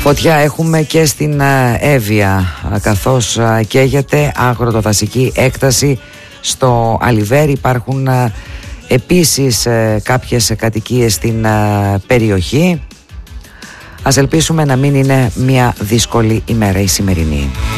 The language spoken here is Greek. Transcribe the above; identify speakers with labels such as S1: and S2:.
S1: Φωτιά έχουμε και στην Εύβοια, καθώς καίγεται αγροτοδασική έκταση στο Αλιβέρι. Υπάρχουν επίσης κάποιες κατοικίες στην περιοχή. Ας ελπίσουμε να μην είναι μια δύσκολη ημέρα η σημερινή.